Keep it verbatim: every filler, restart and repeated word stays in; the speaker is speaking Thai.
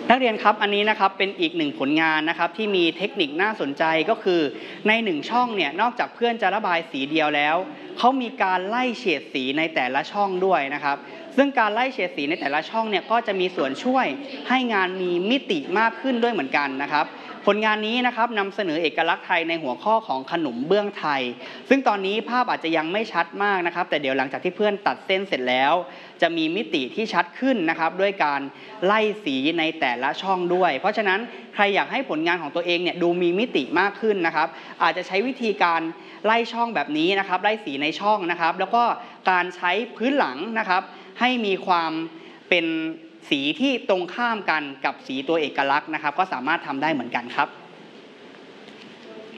นักเรียนครับอันนี้นะครับเป็นอีกหนึ่งผลงานนะครับที่มีเทคนิคน่าสนใจก็คือในหนึ่งช่องเนี่ยนอกจากเพื่อนจะระบายสีเดียวแล้วเขามีการไล่เฉดสีในแต่ละช่องด้วยนะครับซึ่งการไล่เฉดสีในแต่ละช่องเนี่ยก็จะมีส่วนช่วยให้งานมีมิติมากขึ้นด้วยเหมือนกันนะครับผลงานนี้นะครับนำเสนอเอกลักษณ์ไทยในหัวข้อของขนมเบื้องไทยซึ่งตอนนี้ภาพอาจจะยังไม่ชัดมากนะครับแต่เดี๋ยวหลังจากที่เพื่อนตัดเส้นเสร็จแล้วจะมีมิติที่ชัดขึ้นนะครับด้วยการไล่สีในแต่ละช่องด้วยเพราะฉะนั้นใครอยากให้ผลงานของตัวเองเนี่ยดูมีมิติมากขึ้นนะครับอาจจะใช้วิธีการไล่ช่องแบบนี้นะครับไล่สีในช่องนะครับแล้วก็การใช้พื้นหลังนะครับให้มีความเป็นสีที่ตรงข้ามกันกับสีตัวเอกลักษณ์นะครับก็สามารถทำได้เหมือนกันครับ